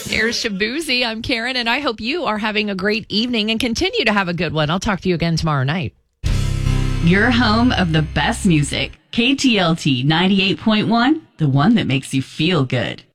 There's Shabuzi. I'm Karen, and I hope you are having a great evening and continue to have a good one. I'll talk to you again tomorrow night. Your home of the best music. KTLT 98.1, the one that makes you feel good.